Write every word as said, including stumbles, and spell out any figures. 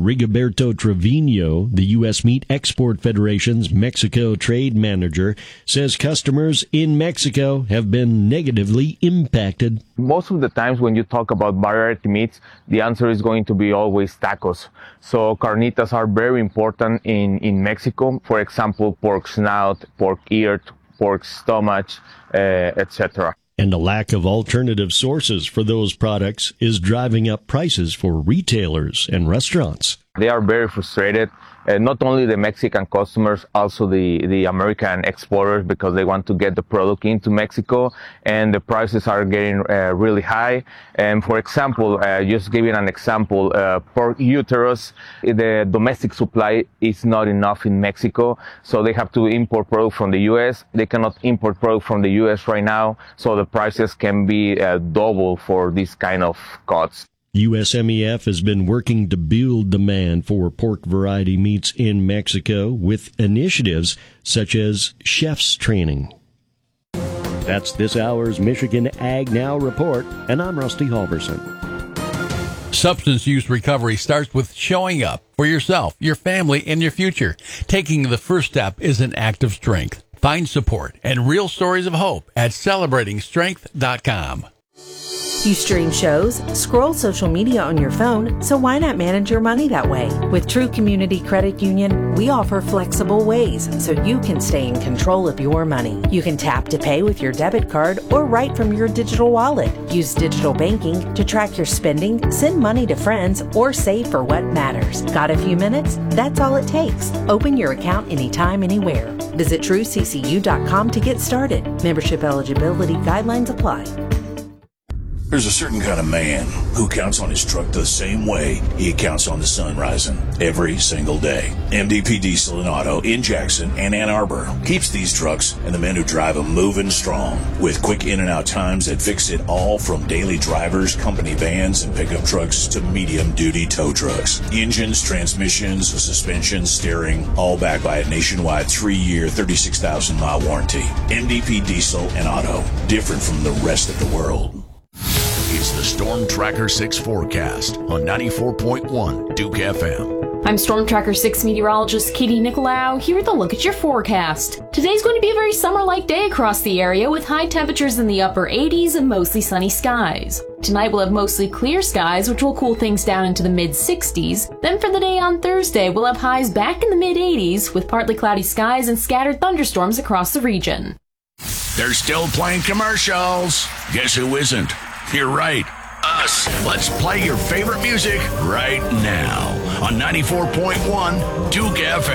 Rigoberto Trevino, the U S. Meat Export Federation's Mexico trade manager, says customers in Mexico have been negatively impacted. Most of the times when you talk about variety meats, the answer is going to be always tacos. So carnitas are very important in, in Mexico. For example, pork snout, pork ear, pork stomach, uh, et cetera. And a lack of alternative sources for those products is driving up prices for retailers and restaurants. They are very frustrated, uh, not only the Mexican customers, also the, the American exporters, because they want to get the product into Mexico, and the prices are getting uh, really high. And for example, uh, just giving an example, uh, pork uterus, the domestic supply is not enough in Mexico, so they have to import product from the U S. They cannot import product from the U S right now, so the prices can be uh, double for this kind of cuts. U S M E F has been working to build demand for pork variety meats in Mexico with initiatives such as chef's training. That's this hour's Michigan Ag Now report, and I'm Rusty Halverson. Substance use recovery starts with showing up for yourself, your family, and your future. Taking the first step is an act of strength. Find support and real stories of hope at celebrating strength dot com. You stream shows, scroll social media on your phone, so why not manage your money that way? With True Community Credit Union, we offer flexible ways so you can stay in control of your money. You can tap to pay with your debit card or write from your digital wallet. Use digital banking to track your spending, send money to friends, or save for what matters. Got a few minutes? That's all it takes. Open your account anytime, anywhere. Visit true c c u dot com to get started. Membership eligibility guidelines apply. There's a certain kind of man who counts on his truck the same way he counts on the sun rising every single day. M D P Diesel and Auto in Jackson and Ann Arbor keeps these trucks and the men who drive them moving strong with quick in and out times that fix it all from daily drivers, company vans, and pickup trucks to medium duty tow trucks. Engines, transmissions, suspension, steering, all backed by a nationwide three-year, thirty-six thousand mile warranty. M D P Diesel and Auto, different from the rest of the world. It's the Storm Tracker six forecast on ninety-four point one Duke F M. I'm Storm Tracker six meteorologist Katie Nicolau here with a look at your forecast. Today's going to be a very summer-like day across the area with high temperatures in the upper eighties and mostly sunny skies. Tonight we'll have mostly clear skies, which will cool things down into the mid-sixties. Then for the day on Thursday, we'll have highs back in the mid-eighties with partly cloudy skies and scattered thunderstorms across the region. They're still playing commercials. Guess who isn't? You're right. Us. Let's play your favorite music right now on ninety-four point one Duke F M.